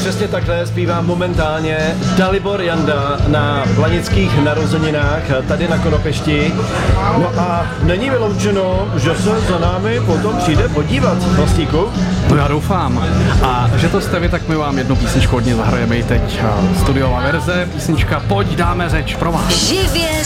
Přesně takhle zpívá momentálně Dalibor Janda na planických narozeninách tady na Konopešti. No a není vyloučeno, že se za námi potom přijde podívat, Vlastíku. No já doufám. A že to jste vy, tak my vám jednu písničku hodně zahrajeme i teď. Studiová verze, písnička Pojď dáme řeč pro vás. Živě